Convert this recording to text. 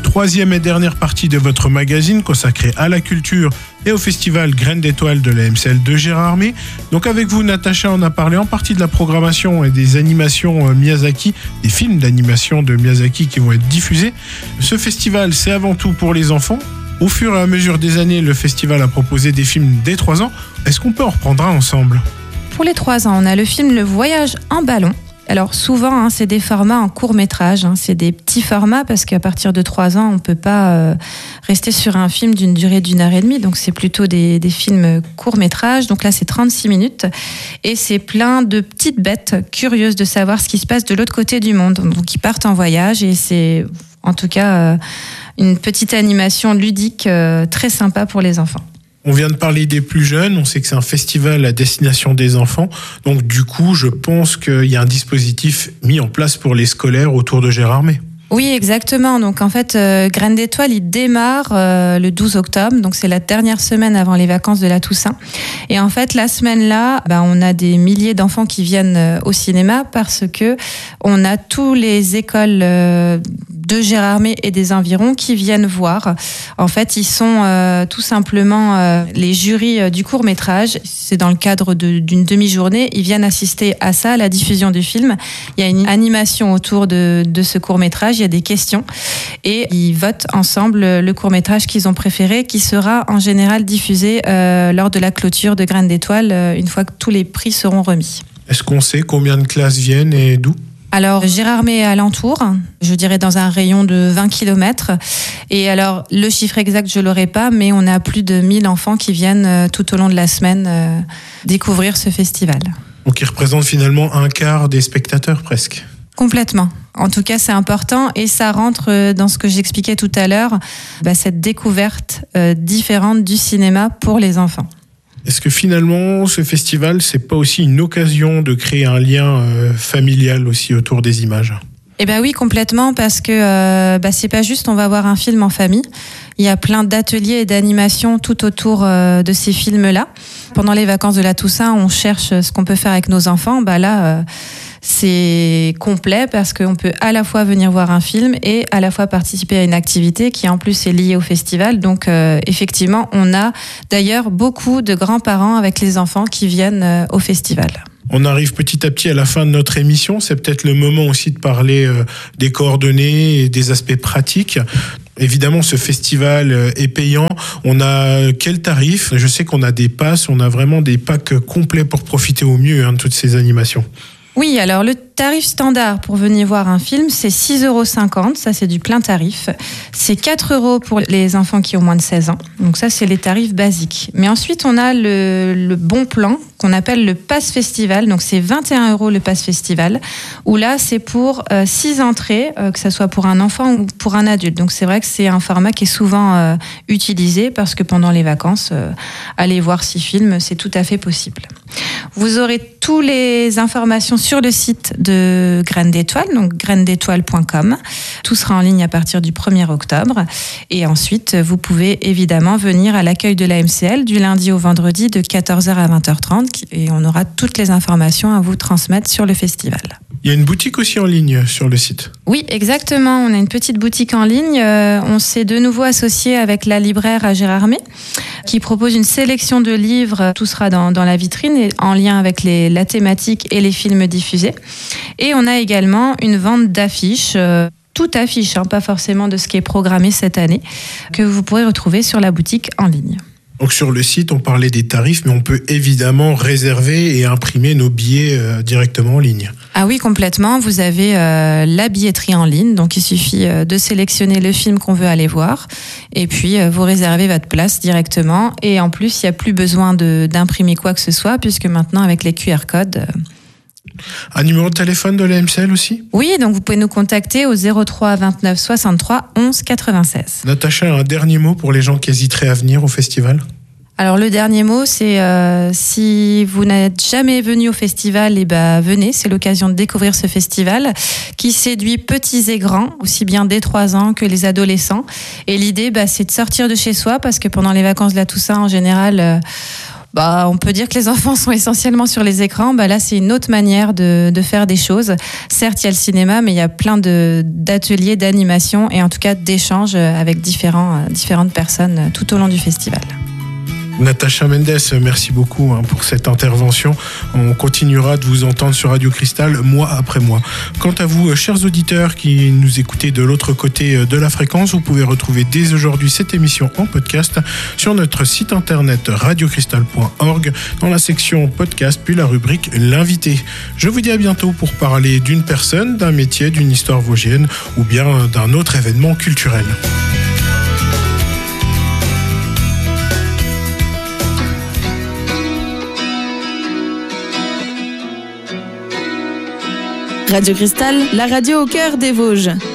troisième et dernière partie de votre magazine consacrée à la culture et au festival Graines d'étoiles de la MCL de Gérard Armé. Donc avec vous, Natacha, on a parlé en partie de la programmation et des animations Miyazaki, des films d'animation de Miyazaki qui vont être diffusés. Ce festival, c'est avant tout pour les enfants. Au fur et à mesure des années, le festival a proposé des films dès 3 ans. Est-ce qu'on peut en reprendre un ensemble ? Pour les 3 ans, on a le film Le Voyage en ballon. Alors souvent, c'est des formats en court-métrage, c'est des petits formats parce qu'à partir de 3 ans, on ne peut pas rester sur un film d'une durée d'1h30, donc c'est plutôt des films court-métrages. Donc là, c'est 36 minutes et c'est plein de petites bêtes curieuses de savoir ce qui se passe de l'autre côté du monde. Donc ils partent en voyage et c'est en tout cas une petite animation ludique très sympa pour les enfants. On vient de parler des plus jeunes, on sait que c'est un festival à destination des enfants. Donc du coup, je pense qu'il y a un dispositif mis en place pour les scolaires autour de Gérard Armé. Oui, exactement. Donc en fait, Graines d'étoiles, il démarre le 12 octobre. Donc c'est la dernière semaine avant les vacances de la Toussaint. Et en fait, la semaine-là, on a des milliers d'enfants qui viennent au cinéma parce que on a tous les écoles de Gérard Armé et des environs qui viennent voir. En fait, ils sont tout simplement les jurys du court-métrage. C'est dans le cadre d'une demi-journée. Ils viennent assister à ça, à la diffusion du film. Il y a une animation autour de ce court-métrage. Il y a des questions et ils votent ensemble le court-métrage qu'ils ont préféré, qui sera en général diffusé lors de la clôture de Graines d'étoiles, une fois que tous les prix seront remis. Est-ce qu'on sait combien de classes viennent et d'où ? Alors, Gérard Armé est alentour, je dirais dans un rayon de 20 km. Et alors, le chiffre exact, je ne l'aurai pas, mais on a plus de 1000 enfants qui viennent tout au long de la semaine découvrir ce festival. Donc, il représente finalement un quart des spectateurs presque. Complètement. En tout cas, c'est important et ça rentre dans ce que j'expliquais tout à l'heure, cette découverte différente du cinéma pour les enfants. Est-ce que finalement, ce festival, c'est pas aussi une occasion de créer un lien familial aussi autour des images ? Eh bien oui, complètement, parce que c'est pas juste on va voir un film en famille. Il y a plein d'ateliers et d'animations tout autour de ces films-là. Pendant les vacances de la Toussaint, on cherche ce qu'on peut faire avec nos enfants. C'est complet parce qu'on peut à la fois venir voir un film et à la fois participer à une activité qui en plus est liée au festival. Donc effectivement, on a d'ailleurs beaucoup de grands-parents avec les enfants qui viennent au festival. On arrive petit à petit à la fin de notre émission. C'est peut-être le moment aussi de parler des coordonnées et des aspects pratiques. Évidemment, ce festival est payant. On a quel tarif ? Je sais qu'on a des passes, on a vraiment des packs complets pour profiter au mieux de toutes ces animations. Oui, alors le tarif standard pour venir voir un film, c'est 6,50 €, ça c'est du plein tarif. C'est 4 € pour les enfants qui ont moins de 16 ans, donc ça c'est les tarifs basiques. Mais ensuite on a le bon plan qu'on appelle le Pass Festival, donc c'est 21 € le Pass Festival, où là c'est pour 6 entrées, que ça soit pour un enfant ou pour un adulte. Donc c'est vrai que c'est un format qui est souvent utilisé parce que pendant les vacances, aller voir 6 films, c'est tout à fait possible. Vous aurez toutes les informations sur le site de Graines d'étoiles, donc grainesdétoiles.com. Tout sera en ligne à partir du 1er octobre. Et ensuite, vous pouvez évidemment venir à l'accueil de la MCL du lundi au vendredi de 14h à 20h30 et on aura toutes les informations à vous transmettre sur le festival. Il y a une boutique aussi en ligne sur le site. Oui, exactement. On a une petite boutique en ligne. On s'est de nouveau associé avec la libraire à Gérard Armé qui propose une sélection de livres. Tout sera dans la vitrine et en lien avec la thématique et les films diffusés. Et on a également une vente d'affiches, toute affiche, pas forcément de ce qui est programmé cette année, que vous pourrez retrouver sur la boutique en ligne. Donc sur le site, on parlait des tarifs, mais on peut évidemment réserver et imprimer nos billets directement en ligne. Ah oui, complètement. Vous avez la billetterie en ligne, donc il suffit de sélectionner le film qu'on veut aller voir et puis vous réservez votre place directement. Et en plus, il n'y a plus besoin d'imprimer quoi que ce soit puisque maintenant, avec les QR codes... Un numéro de téléphone de la MCL aussi ? Oui, donc vous pouvez nous contacter au 03 29 63 11 96. Natacha, un dernier mot pour les gens qui hésiteraient à venir au festival ? Alors le dernier mot, c'est si vous n'êtes jamais venu au festival, venez, c'est l'occasion de découvrir ce festival qui séduit petits et grands, aussi bien dès 3 ans que les adolescents. Et l'idée, c'est de sortir de chez soi parce que pendant les vacances de la Toussaint, en général... On peut dire que les enfants sont essentiellement sur les écrans. Là, c'est une autre manière de faire des choses. Certes, il y a le cinéma, mais il y a plein d'ateliers, d'animation et en tout cas d'échanges avec différentes personnes tout au long du festival. Natacha Mendes, merci beaucoup pour cette intervention. On continuera de vous entendre sur Radio Cristal mois après mois. Quant à vous, chers auditeurs qui nous écoutez de l'autre côté de la fréquence, vous pouvez retrouver dès aujourd'hui cette émission en podcast sur notre site internet radiocristal.org dans la section podcast puis la rubrique l'invité. Je vous dis à bientôt pour parler d'une personne, d'un métier, d'une histoire vosgienne ou bien d'un autre événement culturel. Radio Cristal, la radio au cœur des Vosges.